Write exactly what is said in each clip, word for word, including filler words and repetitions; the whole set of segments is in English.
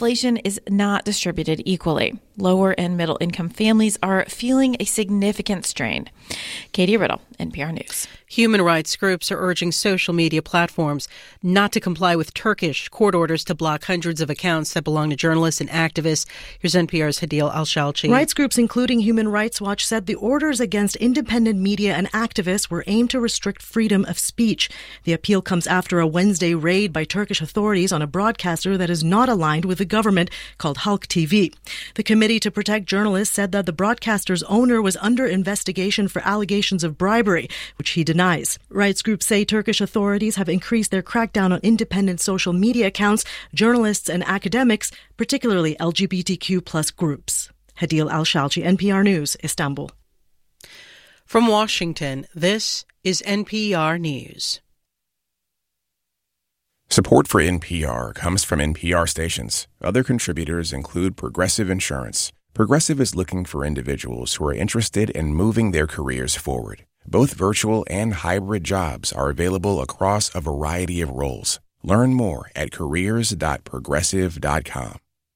inflation is not distributed equally. Lower and middle income families are feeling a significant strain. Katie Riddle, N P R News. Human rights groups are urging social media platforms not to comply with Turkish court orders to block hundreds of accounts that belong to journalists and activists. Here's N P R's Hadil Al-Shalchi. Rights groups, including Human Rights Watch, said the orders against independent media and activists were aimed to restrict freedom of speech. The appeal comes after a Wednesday raid by Turkish authorities on a broadcaster that is not aligned with the government called Halk T V. The Committee to Protect Journalists said that the broadcaster's owner was under investigation for allegations of bribery, which he denies. Rights groups say Turkish authorities have increased their crackdown on independent social media accounts, journalists and academics, particularly L G B T Q plus groups. Hadil Al-Shalchi, N P R News, Istanbul. From Washington, this is N P R News. Support for N P R comes from N P R stations. Other contributors include Progressive Insurance. Progressive is looking for individuals who are interested in moving their careers forward. Both virtual and hybrid jobs are available across a variety of roles. Learn more at careers dot progressive dot com.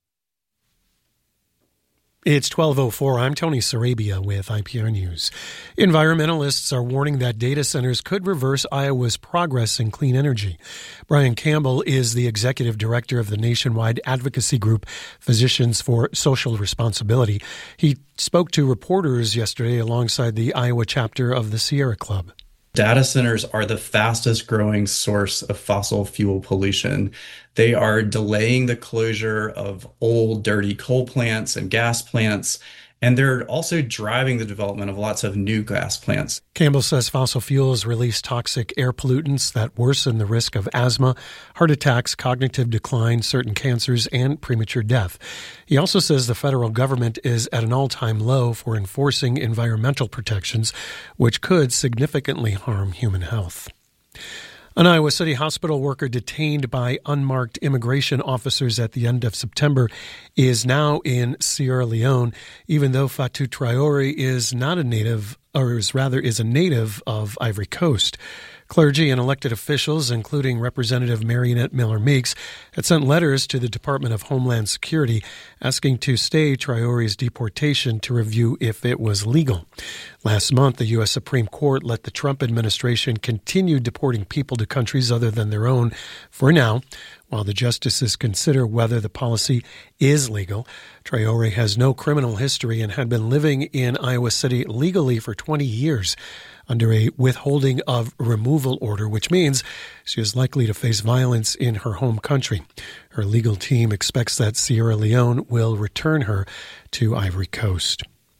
It's twelve oh four. I'm Tony Sarabia with I P R News. Environmentalists are warning that data centers could reverse Iowa's progress in clean energy. Brian Campbell is the executive director of the nationwide advocacy group Physicians for Social Responsibility. He spoke to reporters yesterday alongside the Iowa chapter of the Sierra Club. Data centers are the fastest growing source of fossil fuel pollution. They are delaying the closure of old, dirty coal plants and gas plants, and they're also driving the development of lots of new gas plants. Campbell says fossil fuels release toxic air pollutants that worsen the risk of asthma, heart attacks, cognitive decline, certain cancers, and premature death. He also says the federal government is at an all-time low for enforcing environmental protections, which could significantly harm human health. An Iowa City hospital worker detained by unmarked immigration officers at the end of September is now in Sierra Leone, even though Fatou Traore is not a native, or is rather is a native of Ivory Coast. Clergy and elected officials, including Representative Marionette Miller-Meeks, had sent letters to the Department of Homeland Security asking to stay Traore's deportation to review if it was legal. Last month, the U S Supreme Court let the Trump administration continue deporting people to countries other than their own for now, while the justices consider whether the policy is legal. Traore has no criminal history and had been living in Iowa City legally for twenty years. Under a withholding of removal order, which means she is likely to face violence in her home country. Her legal team expects that Sierra Leone will return her to Ivory Coast.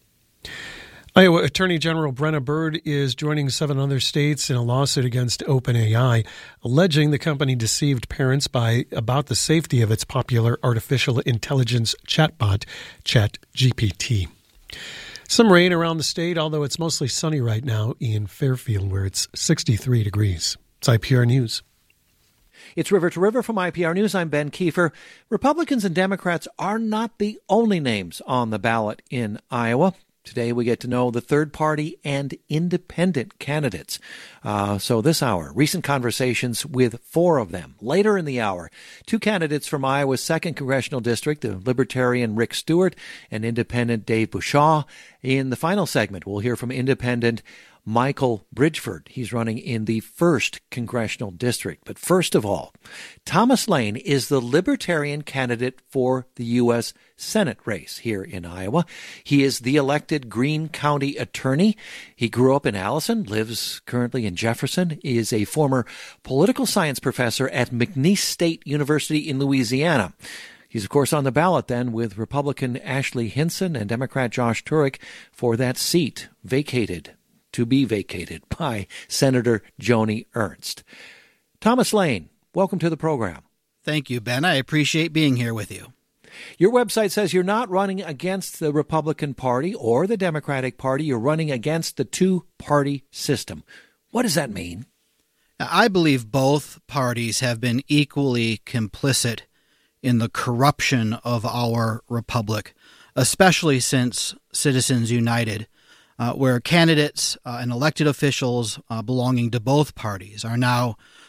Iowa Attorney General Brenna Bird is joining seven other states in a lawsuit against OpenAI, alleging the company deceived parents by about the safety of its popular artificial intelligence chatbot, ChatGPT. Some rain around the state, although it's mostly sunny right now in Fairfield, where it's sixty-three degrees. It's I P R News. It's River to River from I P R News. I'm Ben Kiefer. Republicans and Democrats are not the only names on the ballot in Iowa. Today we get to know the third-party and independent candidates. Uh, so this hour, recent conversations with four of them. Later in the hour, two candidates from Iowa's second Congressional District, the Libertarian Rick Stewart and Independent Dave Bushaw. In the final segment, we'll hear from Independent Michael Bridgeford. He's running in the first Congressional District. But first of all, Thomas Lane is the Libertarian candidate for the U S Senate race here in Iowa. He is the elected Greene County attorney. He grew up in Allison, lives currently in Jefferson, is a former political science professor at McNeese State University in Louisiana. He's, of course, on the ballot then with Republican Ashley Hinson and Democrat Josh Turek for that seat vacated. to be vacated by Senator Joni Ernst. Thomas Lane, welcome to the program. Thank you, Ben. I appreciate being here with you. Your website says you're not running against the Republican Party or the Democratic Party. You're running against the two-party system. What does that mean? I believe both parties have been equally complicit in the corruption of our republic, especially since Citizens United, uh, where candidates uh, and elected officials uh, belonging to both parties are now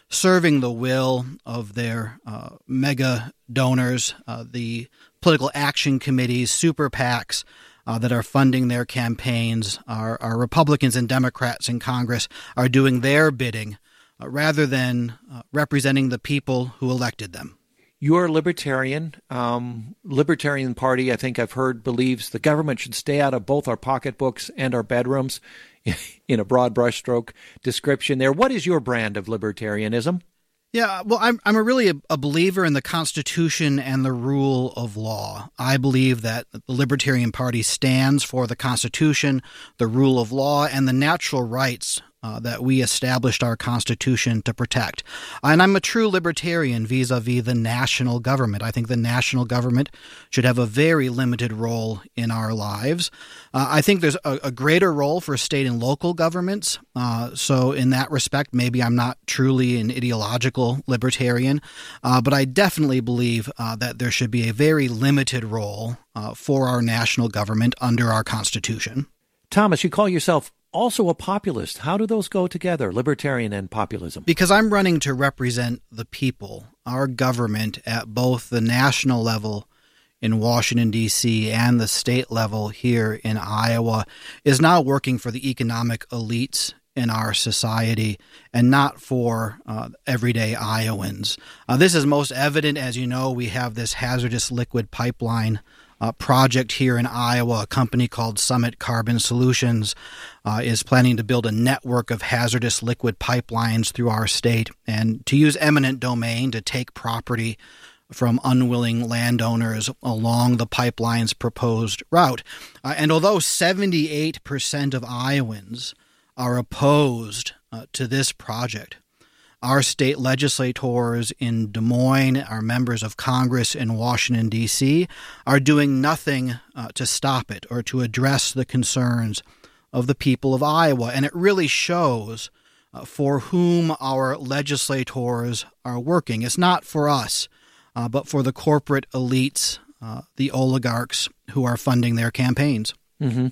serving the will of their uh, mega donors, uh, the political action committees, super PACs uh, that are funding their campaigns. Our, our Republicans and Democrats in Congress are doing their bidding uh, rather than uh, representing the people who elected them. You're a libertarian. Um, Libertarian Party, I think I've heard, believes the government should stay out of both our pocketbooks and our bedrooms, in a broad brushstroke description there. What is your brand of libertarianism? Yeah, well, I'm I'm a really a, a believer in the Constitution and the rule of law. I believe that the Libertarian Party stands for the Constitution, the rule of law, and the natural rights uh, that we established our Constitution to protect. And I'm a true libertarian vis-a-vis the national government. I think the national government should have a very limited role in our lives. Uh, I think there's a, a greater role for state and local governments. Uh, so in that respect, maybe I'm not truly an ideological libertarian, uh, but I definitely believe uh, that there should be a very limited role uh, for our national government under our Constitution. Thomas, you call yourself also a populist. How do those go together, libertarian and populism? Because I'm running to represent the people. Our government at both the national level in Washington, D C, and the state level here in Iowa is now working for the economic elites in our society and not for uh, everyday Iowans. Uh, this is most evident, as you know, we have this hazardous liquid pipeline uh, project here in Iowa. A company called Summit Carbon Solutions uh, is planning to build a network of hazardous liquid pipelines through our state and to use eminent domain to take property from unwilling landowners along the pipeline's proposed route. Uh, and although seventy-eight percent of Iowans are opposed uh, to this project, our state legislators in Des Moines, our members of Congress in Washington, D C, are doing nothing uh, to stop it or to address the concerns of the people of Iowa. And it really shows uh, for whom our legislators are working. It's not for us, uh, but for the corporate elites, uh, the oligarchs who are funding their campaigns. Mm-hmm.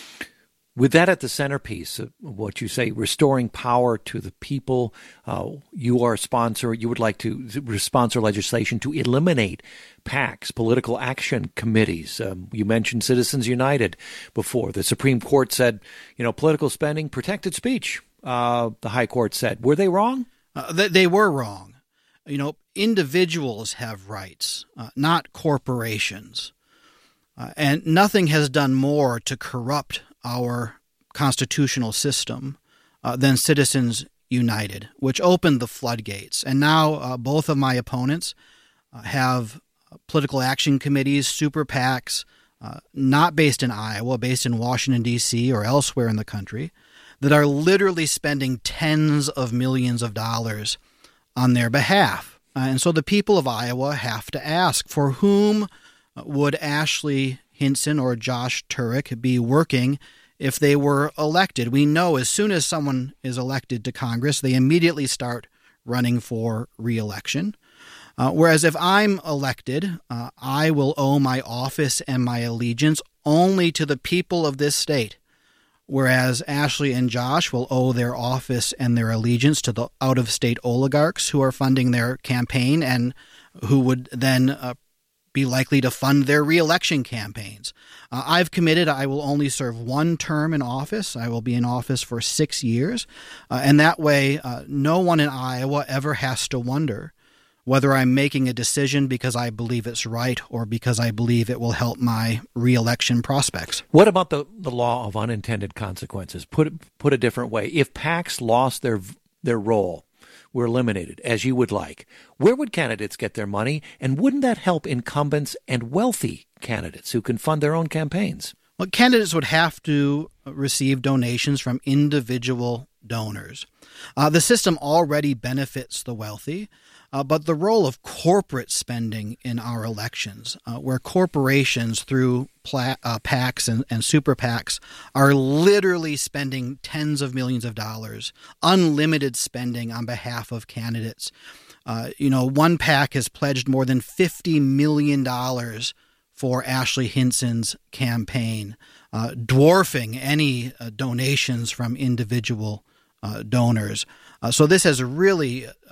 With that at the centerpiece of what you say, restoring power to the people, uh, you are a sponsor, you would like to sponsor legislation to eliminate PACs, political action committees. Um, you mentioned Citizens United before. The Supreme Court said, you know, political spending, protected speech, uh, the High Court said. Were they wrong? Uh, they, they were wrong. You know, individuals have rights, uh, not corporations. Uh, and nothing has done more to corrupt our constitutional system uh, than Citizens United, which opened the floodgates. And now uh, both of my opponents uh, have political action committees, super PACs, uh, not based in Iowa, based in Washington, D C, or elsewhere in the country, that are literally spending tens of millions of dollars on their behalf. Uh, and so the people of Iowa have to ask, for whom would Ashley Hinson or Josh Turek be working if they were elected? We know as soon as someone is elected to Congress, they immediately start running for re-election. Uh, whereas if I'm elected, uh, I will owe my office and my allegiance only to the people of this state, whereas Ashley and Josh will owe their office and their allegiance to the out-of-state oligarchs who are funding their campaign and who would then uh, be likely to fund their re-election campaigns. Uh, I've committed I will only serve one term in office. I will be in office for six years. Uh, and that way, uh, no one in Iowa ever has to wonder whether I'm making a decision because I believe it's right or because I believe it will help my re-election prospects. What about the, the law of unintended consequences? Put it, put a different way. If PACs lost their their role, were eliminated, as you would like, where would candidates get their money? And wouldn't that help incumbents and wealthy candidates who can fund their own campaigns? Well, candidates would have to receive donations from individual donors. Uh, the system already benefits the wealthy, uh, but the role of corporate spending in our elections, uh, where corporations through pla- uh, PACs and, and super PACs are literally spending tens of millions of dollars, unlimited spending on behalf of candidates. Uh, you know, one PAC has pledged more than fifty million dollars for Ashley Hinson's campaign, uh, dwarfing any uh, donations from individual uh, donors. Uh, so this has really uh,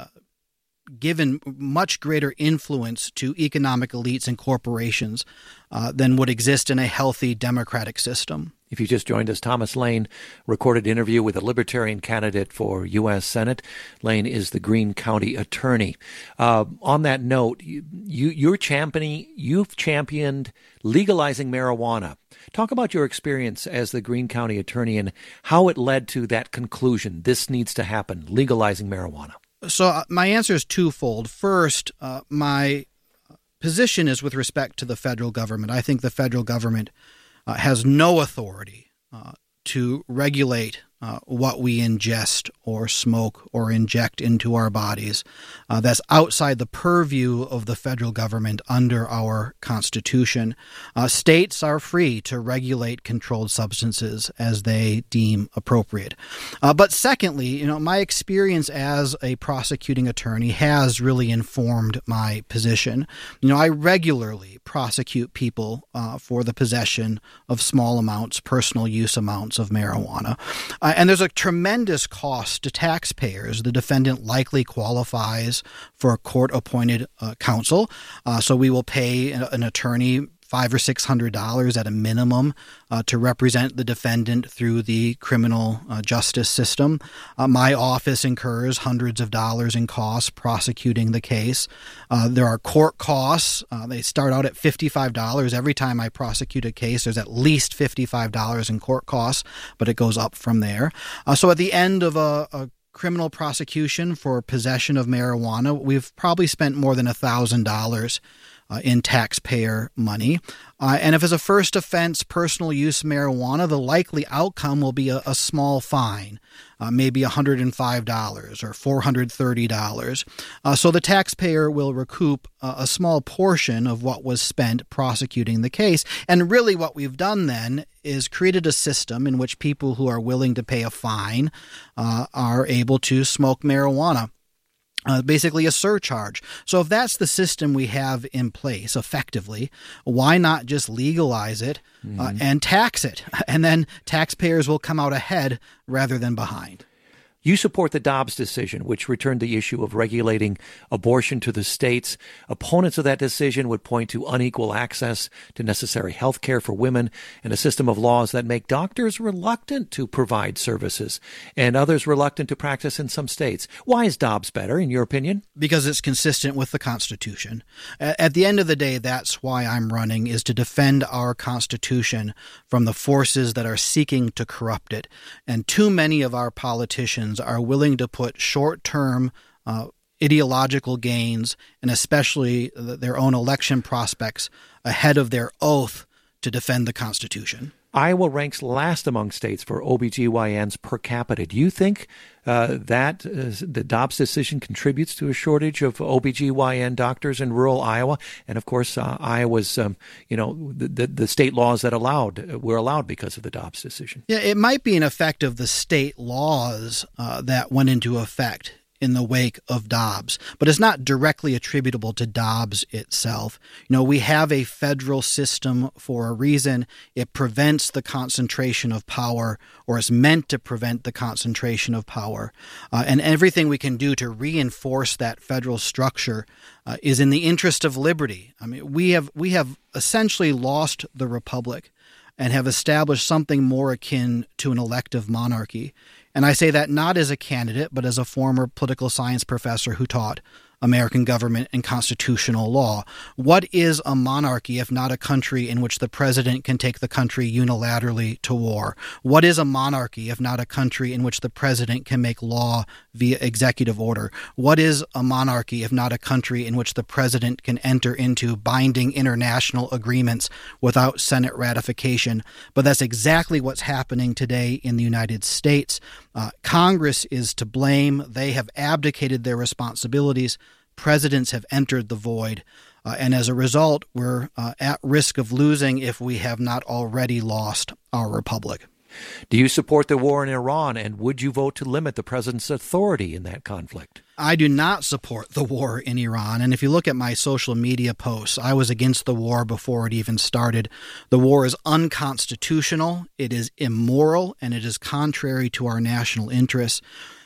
given much greater influence to economic elites and corporations uh, than would exist in a healthy democratic system. If you just joined us, Thomas Lane recorded interview with a Libertarian candidate for U S Senate. Lane is the Greene County attorney. Uh, on that note, you, you, you're championing, you've championed legalizing marijuana. Talk about your experience as the Greene County attorney and how it led to that conclusion. This needs to happen, legalizing marijuana. So uh, my answer is twofold. First, uh, my position is with respect to the federal government. I think the federal government uh, has no authority uh, to regulate uh, what we ingest or smoke or inject into our bodies. Uh, that's outside the purview of the federal government under our Constitution. Uh, states are free to regulate controlled substances as they deem appropriate. Uh, but secondly, you know, my experience as a prosecuting attorney has really informed my position. You know, I regularly prosecute people uh, for the possession of small amounts, personal use amounts of marijuana. Uh, and there's a tremendous cost to taxpayers. The defendant likely qualifies for court-appointed uh, counsel, uh, so we will pay an, an attorney five or six hundred dollars at a minimum uh, to represent the defendant through the criminal uh, justice system. Uh, my office incurs hundreds of dollars in costs prosecuting the case. Uh, there are court costs. Uh, they start out at fifty-five dollars. Every time I prosecute a case, there's at least fifty-five dollars in court costs, but it goes up from there. Uh, so at the end of a, a criminal prosecution for possession of marijuana, we've probably spent more than one thousand dollars Uh, in taxpayer money. Uh, and if it's a first offense personal use marijuana, the likely outcome will be a, a small fine, uh, maybe one hundred five dollars or four hundred thirty dollars. Uh, so the taxpayer will recoup uh, a small portion of what was spent prosecuting the case. And really what we've done then is created a system in which people who are willing to pay a fine uh, are able to smoke marijuana. Uh, basically a surcharge. So if that's the system we have in place effectively, why not just legalize it uh, mm-hmm. and tax it? And then taxpayers will come out ahead rather than behind. You support the Dobbs decision, which returned the issue of regulating abortion to the states. Opponents of that decision would point to unequal access to necessary health care for women and a system of laws that make doctors reluctant to provide services and others reluctant to practice in some states. Why is Dobbs better, in your opinion? Because it's consistent with the Constitution. At the end of the day, that's why I'm running, is to defend our Constitution from the forces that are seeking to corrupt it. And too many of our politicians are willing to put short-term uh, ideological gains and especially their own election prospects ahead of their oath to defend the Constitution. Iowa ranks last among states for O B G Y Ns per capita. Do you think uh, that uh, the Dobbs decision contributes to a shortage of O B G Y N doctors in rural Iowa? And of course, uh, Iowa's, um, you know, the, the, the state laws that allowed were allowed because of the Dobbs decision. Yeah, it might be an effect of the state laws uh, that went into effect in the wake of Dobbs, but it's not directly attributable to Dobbs itself. You know, we have a federal system for a reason. It prevents the concentration of power, or is meant to prevent the concentration of power. Uh, and everything we can do to reinforce that federal structure uh, is in the interest of liberty. I mean, we have we have essentially lost the republic and have established something more akin to an elective monarchy. And I say that not as a candidate, but as a former political science professor who taught American government and constitutional law. What is a monarchy if not a country in which the president can take the country unilaterally to war? What is a monarchy if not a country in which the president can make law via executive order? What is a monarchy if not a country in which the president can enter into binding international agreements without Senate ratification? But that's exactly what's happening today in the United States. Uh, Congress is to blame. They have abdicated their responsibilities. Presidents have entered the void. Uh, and as a result, we're uh, at risk of losing if we have not already lost our republic. Do you support the war in Iran, and would you vote to limit the president's authority in that conflict? I do not support the war in Iran. And if you look at my social media posts, I was against the war before it even started. The war is unconstitutional, it is immoral, and it is contrary to our national interests.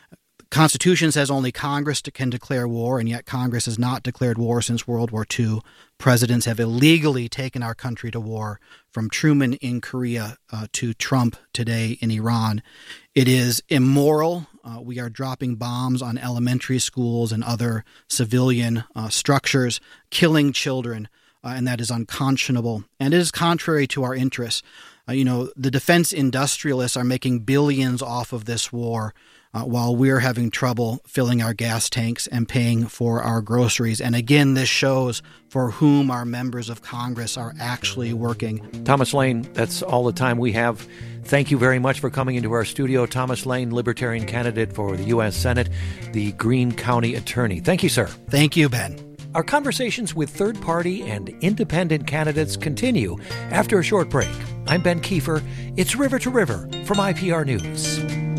Constitution says only Congress can declare war, and yet Congress has not declared war since World War Two. Presidents have illegally taken our country to war, from Truman in Korea uh, to Trump today in Iran. It is immoral. Uh, we are dropping bombs on elementary schools and other civilian uh, structures, killing children, uh, and that is unconscionable. And it is contrary to our interests. Uh, you know, the defense industrialists are making billions off of this war, Uh, while we're having trouble filling our gas tanks and paying for our groceries. And again, this shows for whom our members of Congress are actually working. Thomas Lane, that's all the time we have. Thank you very much for coming into our studio. Thomas Lane, Libertarian candidate for the U S Senate, the Greene County Attorney. Thank you, sir. Thank you, Ben. Our conversations with third-party and independent candidates continue after a short break. I'm Ben Kiefer. It's River to River from I P R News.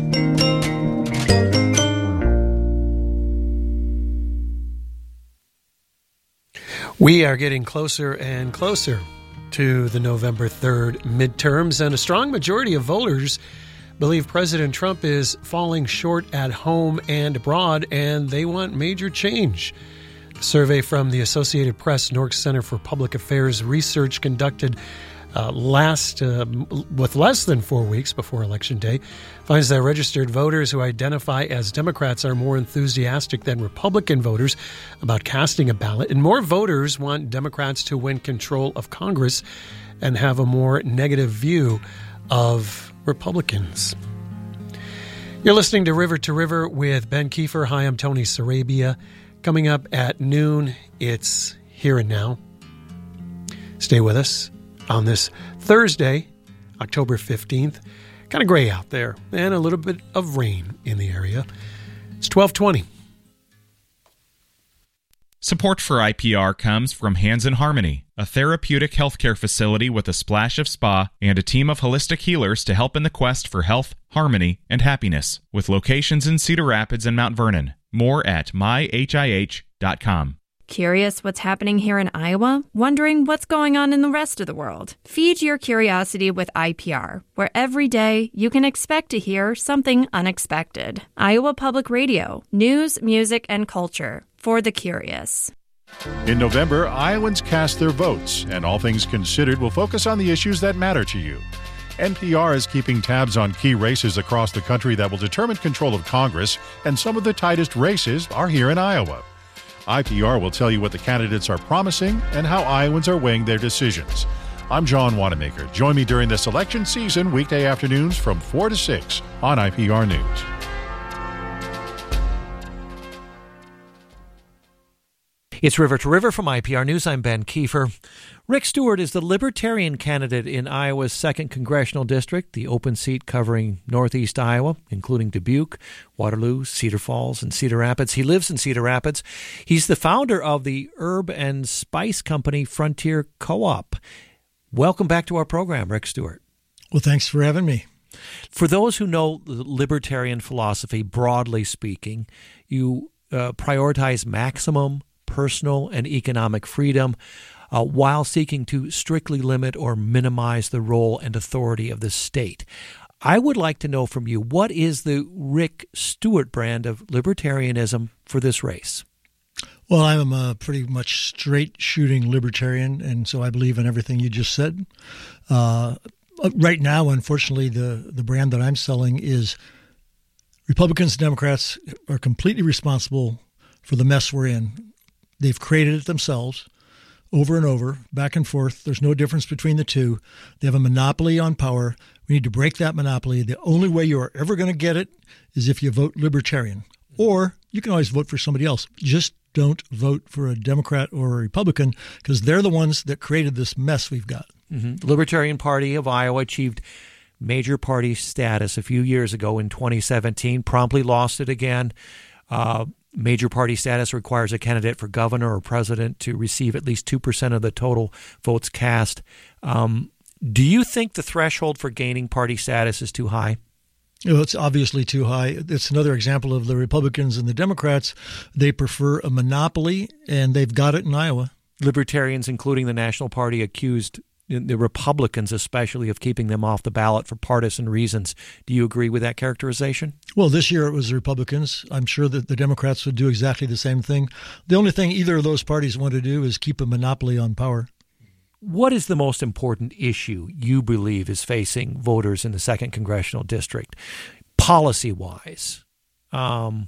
We are getting closer and closer to the November third midterms, and a strong majority of voters believe President Trump is falling short at home and abroad, and they want major change. A survey from the Associated Press Nork Center for Public Affairs research conducted uh, last uh, with less than four weeks before Election Day finds that registered voters who identify as Democrats are more enthusiastic than Republican voters about casting a ballot, and more voters want Democrats to win control of Congress and have a more negative view of Republicans. You're listening to River to River with Ben Kiefer. Hi, I'm Tony Sarabia. Coming up at noon, it's Here and Now. Stay with us on this Thursday, October fifteenth. Kind of gray out there and a little bit of rain in the area. It's twelve twenty. Support for I P R comes from Hands in Harmony, a therapeutic healthcare facility with a splash of spa and a team of holistic healers to help in the quest for health, harmony, and happiness, with locations in Cedar Rapids and Mount Vernon. More at my h i h dot com. Curious what's happening here in Iowa? Wondering what's going on in the rest of the world? Feed your curiosity with I P R, where every day you can expect to hear something unexpected. Iowa Public Radio, news, music, and culture for the curious. In November, Iowans cast their votes, and All Things Considered will focus on the issues that matter to you. N P R is keeping tabs on key races across the country that will determine control of Congress, and some of the tightest races are here in Iowa. I P R will tell you what the candidates are promising and how Iowans are weighing their decisions. I'm John Wanamaker. Join me during this election season, weekday afternoons from four to six on I P R News. It's River to River from I P R News. I'm Ben Kiefer. Rick Stewart is the Libertarian candidate in Iowa's second Congressional District, the open seat covering northeast Iowa, including Dubuque, Waterloo, Cedar Falls, and Cedar Rapids. He lives in Cedar Rapids. He's the founder of the herb and spice company Frontier Co-op. Welcome back to our program, Rick Stewart. Well, thanks for having me. For those who know libertarian philosophy, broadly speaking, you uh, prioritize maximum personal and economic freedom, uh, while seeking to strictly limit or minimize the role and authority of the state. I would like to know from you, what is the Rick Stewart brand of libertarianism for this race? Well, I'm a pretty much straight-shooting libertarian, and so I believe in everything you just said. Uh, right now, unfortunately, the, the brand that I'm selling is Republicans and Democrats are completely responsible for the mess we're in. They've created it themselves over and over, back and forth. There's no difference between the two. They have a monopoly on power. We need to break that monopoly. The only way you are ever going to get it is if you vote libertarian. Or you can always vote for somebody else. Just don't vote for a Democrat or a Republican, because they're the ones that created this mess we've got. Mm-hmm. The Libertarian Party of Iowa achieved major party status a few years ago in twenty seventeen, promptly lost it again. Uh, Major party status requires a candidate for governor or president to receive at least two percent of the total votes cast. Um, do you think the threshold for gaining party status is too high? Well, it's obviously too high. It's another example of the Republicans and the Democrats. They prefer a monopoly, and they've got it in Iowa. Libertarians, including the National Party, accused the Republicans especially, of keeping them off the ballot for partisan reasons. Do you agree with that characterization? Well, this year it was the Republicans. I'm sure that the Democrats would do exactly the same thing. The only thing either of those parties want to do is keep a monopoly on power. What is the most important issue you believe is facing voters in the second Congressional District, policy-wise? Um,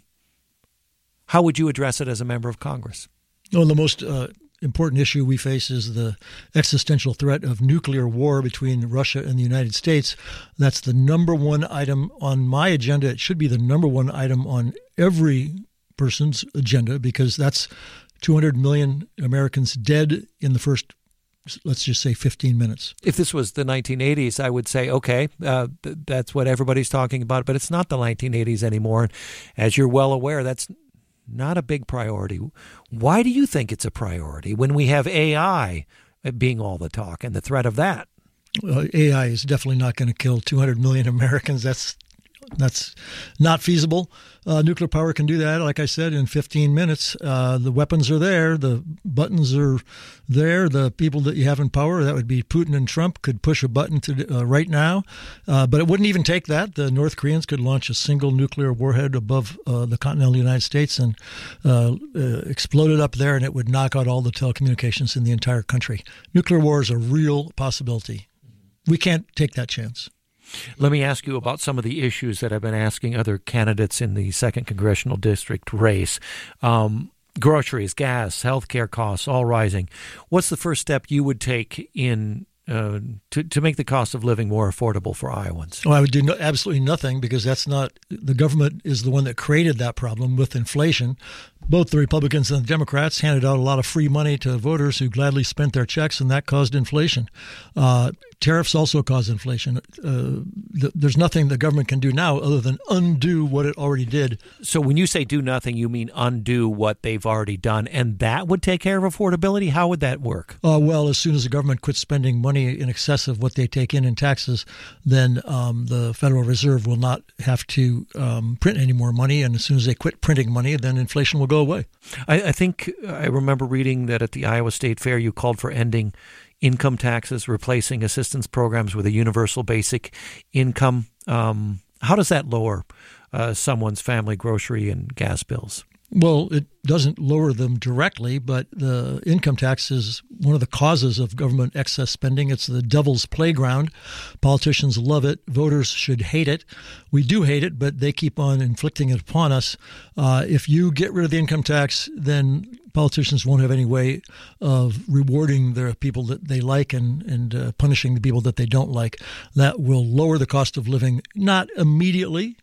how would you address it as a member of Congress? Well, the most uh, important issue we face is the existential threat of nuclear war between Russia and the United States. That's the number one item on my agenda. It should be the number one item on every person's agenda, because that's two hundred million Americans dead in the first, let's just say, fifteen minutes. If this was the nineteen eighties, I would say, okay, uh, th- that's what everybody's talking about, but it's not the nineteen eighties anymore. And as you're well aware, that's not a big priority. Why do you think it's a priority when we have A I being all the talk and the threat of that? Uh, A I is definitely not going to kill two hundred million Americans. That's That's not feasible. Uh, nuclear power can do that, like I said, in fifteen minutes. Uh, the weapons are there. The buttons are there. The people that you have in power, that would be Putin and Trump, could push a button to uh, right now. Uh, but it wouldn't even take that. The North Koreans could launch a single nuclear warhead above uh, the continental United States and uh, uh, explode it up there, and it would knock out all the telecommunications in the entire country. Nuclear war is a real possibility. We can't take that chance. Let me ask you about some of the issues that I've been asking other candidates in the second Congressional District race. Um, groceries, gas, healthcare costs, all rising. What's the first step you would take in uh, to, to make the cost of living more affordable for Iowans? Well, I would do no, absolutely nothing, because that's not – the government is the one that created that problem with inflation. Both the Republicans and the Democrats handed out a lot of free money to voters who gladly spent their checks, and that caused inflation. Uh, tariffs also cause inflation. Uh, th- there's nothing the government can do now other than undo what it already did. So when you say do nothing, you mean undo what they've already done, and that would take care of affordability? How would that work? Uh, well, as soon as the government quits spending money in excess of what they take in in taxes, then um, the Federal Reserve will not have to um, print any more money, and as soon as they quit printing money, then inflation will go away. I, I think I remember reading that at the Iowa State Fair you called for ending income taxes, replacing assistance programs with a universal basic income. Um, how does that lower uh, someone's family grocery and gas bills? Well, it doesn't lower them directly, but the income tax is one of the causes of government excess spending. It's the devil's playground. Politicians love it. Voters should hate it. We do hate it, but they keep on inflicting it upon us. Uh, if you get rid of the income tax, then politicians won't have any way of rewarding the people that they like and, and uh, punishing the people that they don't like. That will lower the cost of living, not immediately,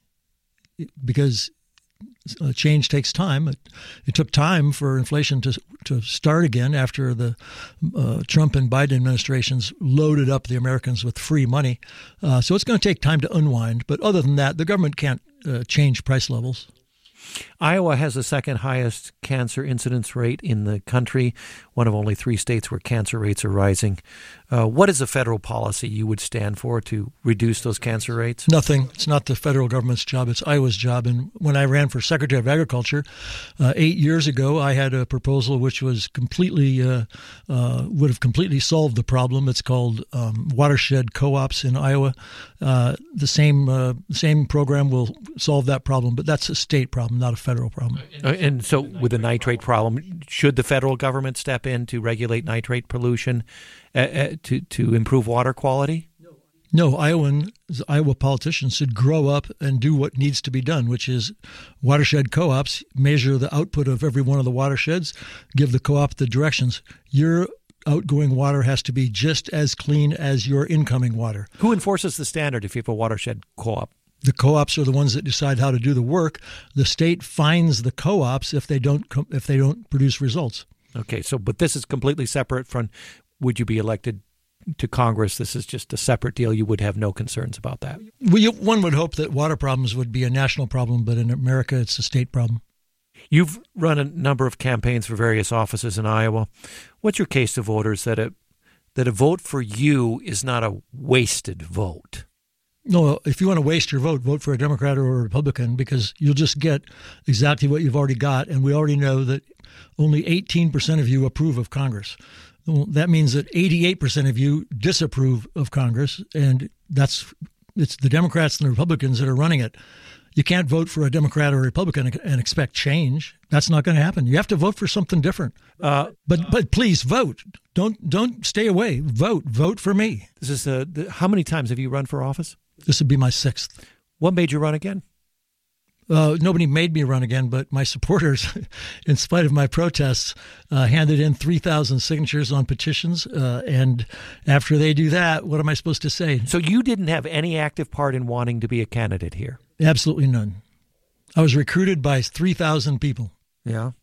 because Uh, change takes time. It, it took time for inflation to to start again after the uh, Trump and Biden administrations loaded up the Americans with free money. Uh, so it's going to take time to unwind. But other than that, the government can't uh, change price levels. Iowa has the second highest cancer incidence rate in the country, one of only three states where cancer rates are rising. Uh, what is a federal policy you would stand for to reduce those cancer rates? Nothing. It's not the federal government's job. It's Iowa's job. And when I ran for Secretary of Agriculture uh, eight years ago, I had a proposal which was completely uh, uh, would have completely solved the problem. It's called um, watershed co-ops in Iowa. Uh, the same uh, same program will solve that problem, but that's a state problem, not a federal problem. Uh, and so with the nitrate problem, should the federal government step in to regulate nitrate pollution uh, uh, to, to improve water quality? No, Iowan, Iowa politicians should grow up and do what needs to be done, which is watershed co-ops, measure the output of every one of the watersheds, give the co-op the directions. Your outgoing water has to be just as clean as your incoming water. Who enforces the standard if you have a watershed co-op? The co-ops are the ones that decide how to do the work. The state fines the co-ops if they don't if they don't produce results. Okay, so but this is completely separate from would you be elected to Congress? This is just a separate deal. You would have no concerns about that. We, one would hope that water problems would be a national problem, but in America, it's a state problem. You've run a number of campaigns for various offices in Iowa. What's your case to voters that a that a vote for you is not a wasted vote? No, if you want to waste your vote, vote for a Democrat or a Republican, because you'll just get exactly what you've already got. And we already know that only eighteen percent of you approve of Congress. Well, that means that eighty-eight percent of you disapprove of Congress, and that's it's the Democrats and the Republicans that are running it. You can't vote for a Democrat or a Republican and expect change. That's not going to happen. You have to vote for something different. Uh, but but please vote. Don't don't stay away. Vote. Vote for me. This is uh, the, how many times have you run for office? This would be my sixth. What made you run again? Uh, nobody made me run again, but my supporters, in spite of my protests, uh, handed in three thousand signatures on petitions. Uh, and after they do that, what am I supposed to say? So you didn't have any active part in wanting to be a candidate here? Absolutely none. I was recruited by three thousand people. Yeah.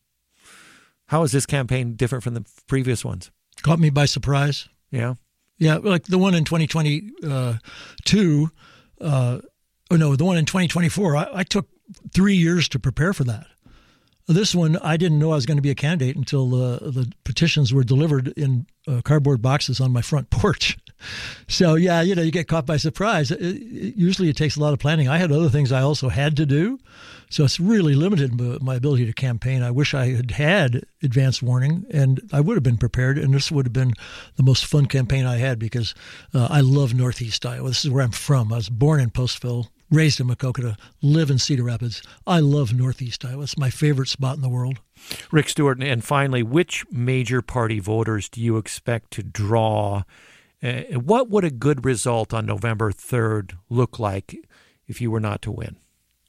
How is this campaign different from the previous ones? Caught me by surprise. Yeah. Yeah, like the one in twenty twenty-two, uh, oh no, the one in twenty twenty-four, I, I took three years to prepare for that. This one, I didn't know I was going to be a candidate until uh, the petitions were delivered in uh, cardboard boxes on my front porch. So, yeah, you know, you get caught by surprise. It, it, usually it takes a lot of planning. I had other things I also had to do. So it's really limited my ability to campaign. I wish I had had advance warning, and I would have been prepared, and this would have been the most fun campaign I had because uh, I love Northeast Iowa. This is where I'm from. I was born in Postville, raised in Maquoketa, live in Cedar Rapids. I love Northeast Iowa. It's my favorite spot in the world. Rick Stewart, and finally, which major party voters do you expect to draw? Uh, what would a good result on November third look like if you were not to win?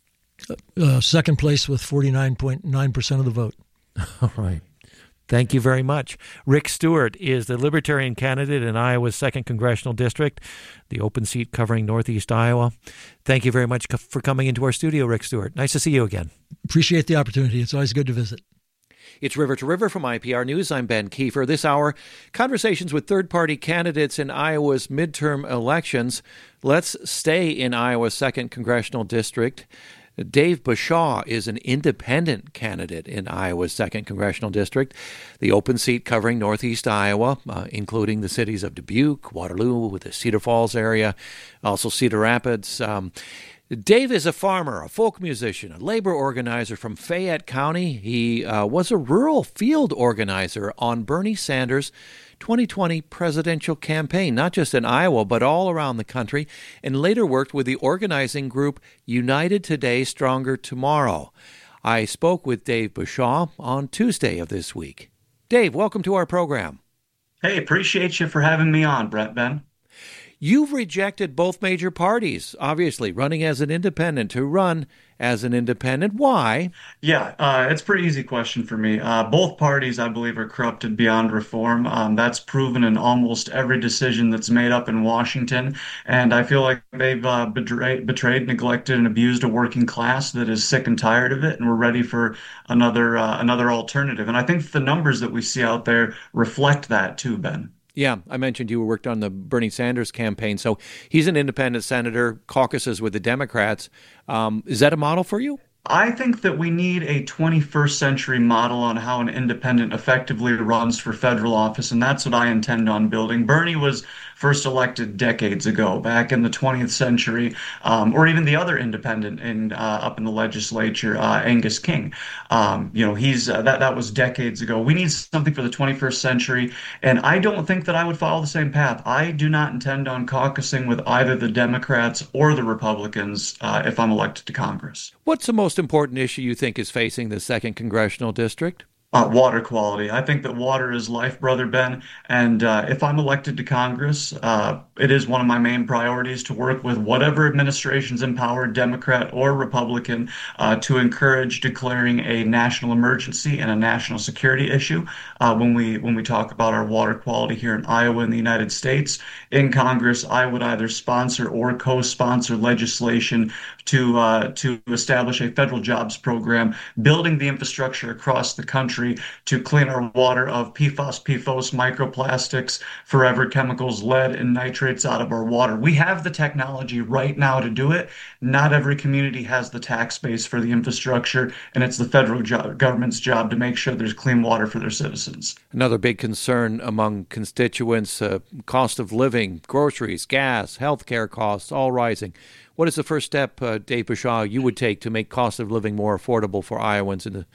Uh, second place with forty-nine point nine percent of the vote. All right. Thank you very much. Rick Stewart is the Libertarian candidate in Iowa's second Congressional District, the open seat covering Northeast Iowa. Thank you very much for coming into our studio, Rick Stewart. Nice to see you again. Appreciate the opportunity. It's always good to visit. It's River to River from I P R News. I'm Ben Kiefer. This hour, conversations with third-party candidates in Iowa's midterm elections. Let's stay in Iowa's second Congressional District. Dave Bashaw is an independent candidate in Iowa's second Congressional District, the open seat covering Northeast Iowa, uh, including the cities of Dubuque, Waterloo, the Cedar Falls area, also Cedar Rapids. Um, Dave is a farmer, a folk musician, a labor organizer from Fayette County. He uh, was a rural field organizer on Bernie Sanders' twenty twenty presidential campaign, not just in Iowa, but all around the country, and later worked with the organizing group United Today, Stronger Tomorrow. I spoke with Dave Bashaw on Tuesday of this week. Dave, welcome to our program. Hey, appreciate you for having me on, Brett Ben. You've rejected both major parties, obviously, running as an independent. To run as an independent, why? Yeah, uh, it's a pretty easy question for me. Uh, both parties, I believe, are corrupted beyond reform. Um, that's proven in almost every decision that's made up in Washington. And I feel like they've uh, betrayed, betrayed, neglected, and abused a working class that is sick and tired of it, and we're ready for another uh, another alternative. And I think the numbers that we see out there reflect that too, Ben. Yeah, I mentioned you worked on the Bernie Sanders campaign. So he's an independent senator, caucuses with the Democrats. Um, is that a model for you? I think that we need a twenty-first century model on how an independent effectively runs for federal office, and that's what I intend on building. Bernie was first elected decades ago, back in the twentieth century, um, or even the other independent in uh, up in the legislature, uh, Angus King. Um, you know, he's uh, that that was decades ago. We need something for the twenty-first century, and I don't think that I would follow the same path. I do not intend on caucusing with either the Democrats or the Republicans uh, if I'm elected to Congress. What's the most important issue you think is facing the second Congressional District? Uh, water quality. I think that water is life, Brother Ben. And uh, if I'm elected to Congress, uh, it is one of my main priorities to work with whatever administration's in power, Democrat or Republican, uh, to encourage declaring a national emergency and a national security issue uh, when we when we talk about our water quality here in Iowa and the United States. In Congress, I would either sponsor or co-sponsor legislation to uh, to establish a federal jobs program, building the infrastructure across the country to clean our water of P FAS, P FOS, microplastics, forever chemicals, lead, and nitrates out of our water. We have the technology right now to do it. Not every community has the tax base for the infrastructure, and it's the federal jo- government's job to make sure there's clean water for their citizens. Another big concern among constituents, uh, cost of living, groceries, gas, healthcare costs, all rising. What is the first step, uh, Dave Bashaw, you would take to make cost of living more affordable for Iowans in the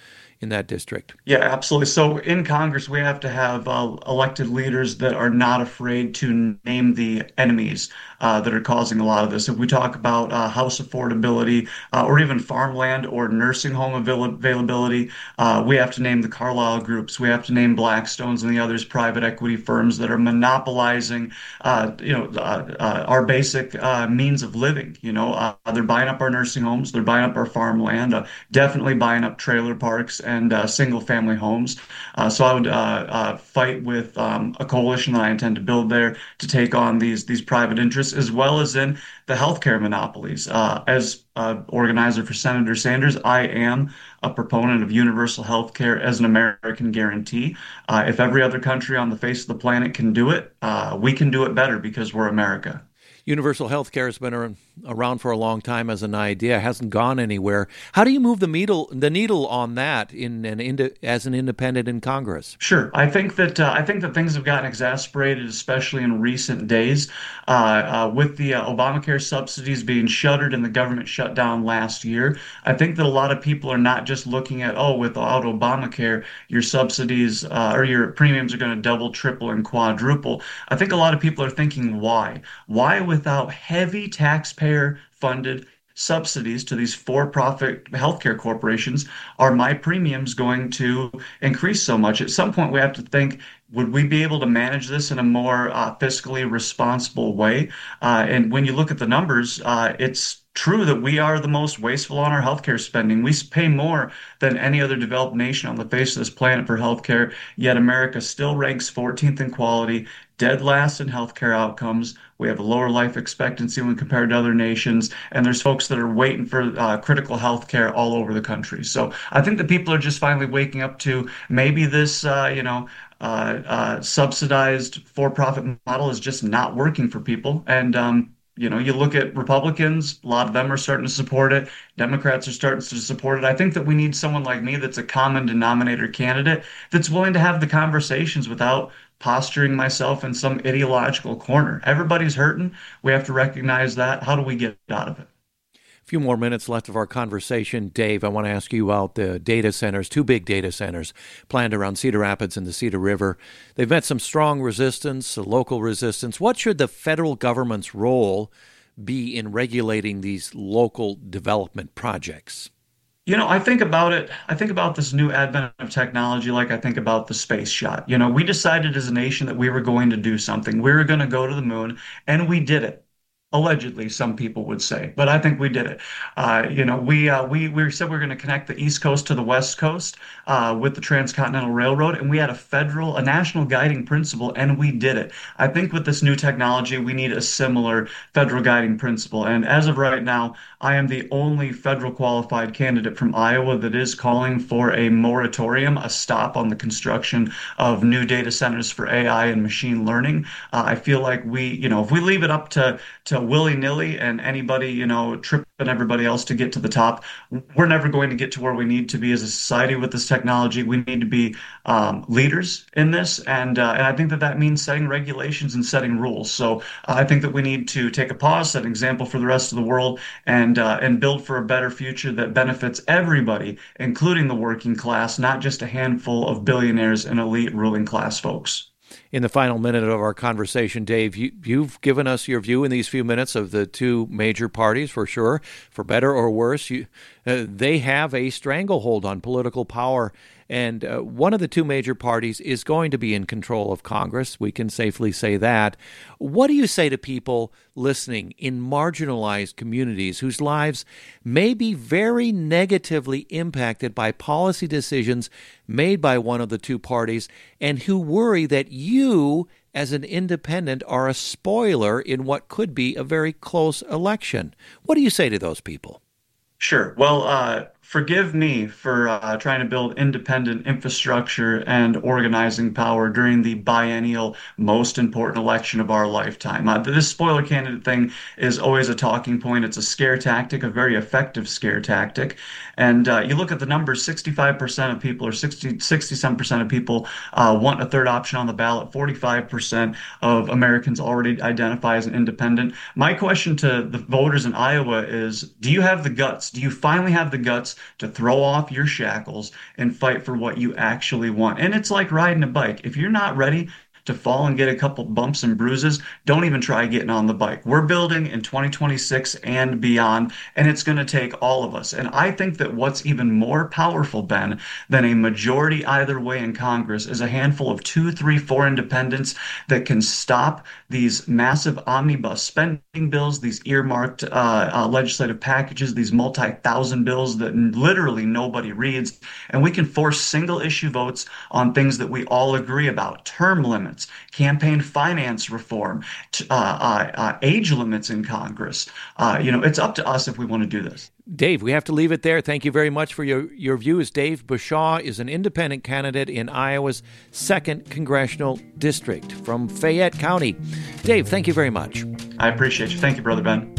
in that district? Yeah, absolutely. So in Congress, we have to have uh, elected leaders that are not afraid to name the enemies uh, that are causing a lot of this. If we talk about uh, house affordability uh, or even farmland or nursing home avail- availability, uh, we have to name the Carlyle groups. We have to name Blackstone's and the others private equity firms that are monopolizing, uh, you know, uh, uh, our basic uh, means of living. You know, uh, they're buying up our nursing homes, they're buying up our farmland, uh, definitely buying up trailer parks and uh, single-family homes. Uh, so I would uh, uh, fight with um, a coalition that I intend to build there to take on these these private interests, as well as in the healthcare monopolies. Uh, as uh, organizer for Senator Sanders, I am a proponent of universal health care as an American guarantee. Uh, if every other country on the face of the planet can do it, uh, we can do it better because we're America. Universal health care has been around for a long time as an idea. It hasn't gone anywhere. How do you move the needle, the needle on that in an ind- as an independent in Congress? Sure. I think that uh, I think that things have gotten exacerbated, especially in recent days, uh, uh, with the uh, Obamacare subsidies being shuttered and the government shut down last year. I think that a lot of people are not just looking at, oh, without Obamacare, your subsidies uh, or your premiums are going to double, triple, and quadruple. I think a lot of people are thinking, why? Why would without heavy taxpayer-funded subsidies to these for-profit healthcare corporations are my premiums going to increase so much? At some point, we have to think, would we be able to manage this in a more uh, fiscally responsible way? Uh, and when you look at the numbers, uh, it's true that we are the most wasteful on our healthcare spending. We pay more than any other developed nation on the face of this planet for healthcare, yet America still ranks fourteenth in quality, dead last in healthcare outcomes. We have a lower life expectancy when compared to other nations, and there's folks that are waiting for uh, critical healthcare all over the country. So I think that people are just finally waking up to maybe this, uh, you know, uh, uh, subsidized for-profit model is just not working for people. And um, You know, you look at Republicans, a lot of them are starting to support it. Democrats are starting to support it. I think that we need someone like me that's a common denominator candidate that's willing to have the conversations without posturing myself in some ideological corner. Everybody's hurting. We have to recognize that. How do we get out of it? A few more minutes left of our conversation. Dave, I want to ask you about the data centers, two big data centers planned around Cedar Rapids and the Cedar River. They've met some strong resistance, local resistance. What should the federal government's role be in regulating these local development projects? You know, I think about it, I think about this new advent of technology like I think about the space shot. You know, we decided as a nation that we were going to do something. We were going to go to the moon, and we did it. Allegedly, some people would say, but I think we did it. Uh, you know, we uh, we we said we were going to connect the East Coast to the West Coast uh, with the Transcontinental Railroad, and we had a federal, a national guiding principle, and we did it. I think with this new technology, we need a similar federal guiding principle. And as of right now, I am the only federal qualified candidate from Iowa that is calling for a moratorium, a stop on the construction of new data centers for A I and machine learning. Uh, I feel like we, you know, if we leave it up to to willy-nilly and anybody, you know, tripping everybody else to get to the top, we're never going to get to where we need to be as a society with this technology. We need to be um, leaders in this, and uh, and I think that that means setting regulations and setting rules. So uh, I think that we need to take a pause, set an example for the rest of the world, and uh, and build for a better future that benefits everybody, including the working class, not just a handful of billionaires and elite ruling class folks. In the final minute of our conversation, Dave, you, you've given us your view in these few minutes of the two major parties, for sure, for better or worse. You, uh, they have a stranglehold on political power, and uh, one of the two major parties is going to be in control of Congress. We can safely say that. What do you say to people listening in marginalized communities whose lives may be very negatively impacted by policy decisions made by one of the two parties, and who worry that you, as an independent, are a spoiler in what could be a very close election? What do you say to those people? Sure. Well, uh, forgive me for uh, trying to build independent infrastructure and organizing power during the biennial most important election of our lifetime. Uh, this spoiler candidate thing is always a talking point. It's a scare tactic, a very effective scare tactic. And uh, you look at the numbers, sixty-five percent of people, or sixty, sixty-some percent of people uh, want a third option on the ballot. forty-five percent of Americans already identify as an independent. My question to the voters in Iowa is, do you have the guts? Do you finally have the guts guts to throw off your shackles and fight for what you actually want. And it's like riding a bike. If you're not ready to fall and get a couple bumps and bruises, don't even try getting on the bike. We're building in twenty twenty-six and beyond, and it's going to take all of us. And I think that what's even more powerful, Ben, than a majority either way in Congress is a handful of two, three, four independents that can stop these massive omnibus spending bills, these earmarked uh, uh, legislative packages, these multi-thousand bills that literally nobody reads. And we can force single issue votes on things that we all agree about: term limits, campaign finance reform, uh, uh, uh, age limits in Congress. Uh, you know, it's up to us if we want to do this. Dave, we have to leave it there. Thank you very much for your, your views. Dave Bashaw is an independent candidate in Iowa's second Congressional District from Fayette County. Dave, thank you very much. I appreciate you. Thank you, Brother Ben.